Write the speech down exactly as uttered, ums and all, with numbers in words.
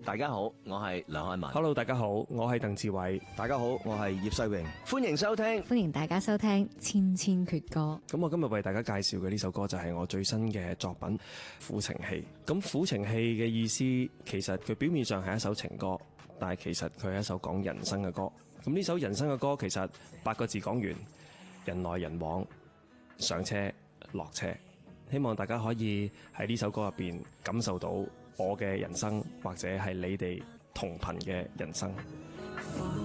大家好，我係梁漢文。 Hello， 大家好，我係鄧志偉。 大家好，我係葉世榮。歡迎收聽， 歡迎大家收聽《千千闕歌》。 咁我今日為大家介紹嘅呢首歌就係我最新嘅作品《苦情戲》。咁《苦情戲》嘅意思，其實佢表面上係一首情歌，但係其實佢係一首講人生嘅歌。咁呢首人生嘅歌，其實八個字講完：人來人往，上車落車。希望大家可以喺呢首歌入邊感受到我嘅人生，或者係你哋同頻嘅人生。